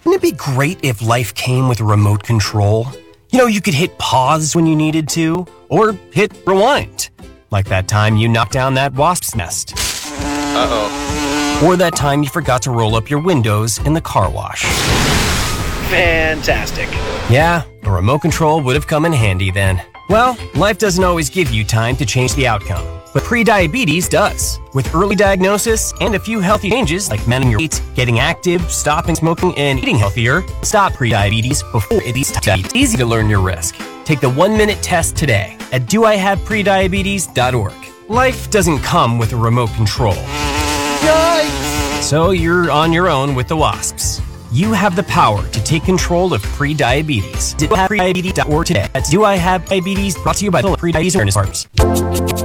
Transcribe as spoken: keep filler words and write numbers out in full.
Wouldn't it be great if life came with a remote control? You know, you could hit pause when you needed to, or hit rewind. Like that time you knocked down that wasp's nest. Uh-oh. Or that time you forgot to roll up your windows in the car wash. Fantastic. Yeah, a remote control would have come in handy then. Well, life doesn't always give you time to change the outcome, but prediabetes does. With early diagnosis and a few healthy changes like managing your weight, getting active, stopping smoking, and eating healthier, stop prediabetes before it is easy to learn your risk. Take the one-minute test today at do I have prediabetes dot org. Life doesn't come with a remote control. Yikes! So you're on your own with the wasps. You have the power to take control of prediabetes. do I have prediabetes dot org today. That's Do I Have Diabetes, brought to you by the Prediabetes Awareness Partners.